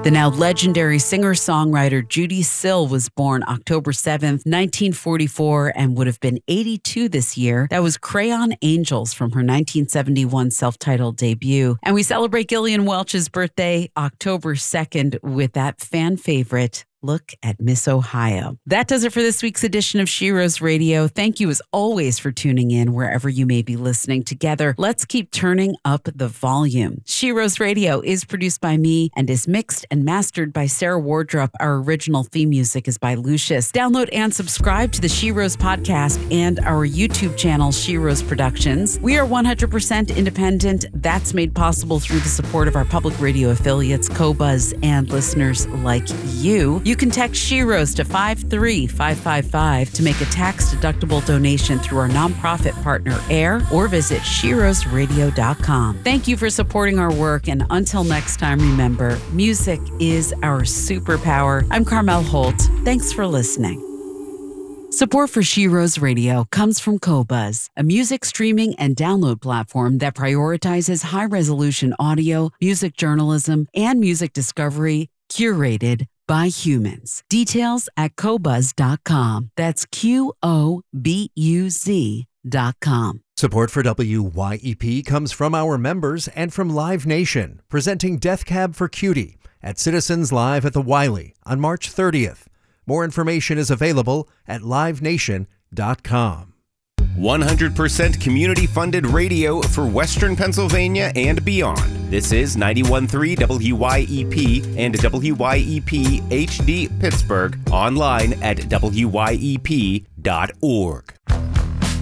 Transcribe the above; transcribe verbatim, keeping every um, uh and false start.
The now legendary singer-songwriter Judy Sill was born October seventh, nineteen forty-four, and would have been eighty-two this year. That was Crayon Angels from her nineteen seventy-one self-titled debut. And we celebrate Gillian Welch's birthday October second with that fan favorite, Look at Miss Ohio. That does it for this week's edition of Sheroes Radio. Thank you as always for tuning in wherever you may be listening. Together, let's keep turning up the volume. Sheroes Radio is produced by me and is mixed and mastered by Sarah Wardrop. Our original theme music is by Lucius. Download and subscribe to the Sheroes podcast and our YouTube channel, Sheroes Productions. We are one hundred percent independent. That's made possible through the support of our public radio affiliates, Qobuz, and listeners like you. You can text Sheroes to five three five five five to make a tax-deductible donation through our nonprofit partner, AIR, or visit sheroes radio dot com. Thank you for supporting our work, and until next time, remember, music is our superpower. I'm Carmel Holt. Thanks for listening. Support for Sheroes Radio comes from Qobuz, a music streaming and download platform that prioritizes high-resolution audio, music journalism, and music discovery curated by humans. Details at qobuz dot com. That's Q O B U Z dot com. Support for W Y E P comes from our members and from Live Nation, presenting Death Cab for Cutie at Citizens Live at the Wiley on March thirtieth. More information is available at live nation dot com. one hundred percent community-funded radio for Western Pennsylvania and beyond. This is ninety-one point three W Y E P and W Y E P H D Pittsburgh, online at W Y E P dot org.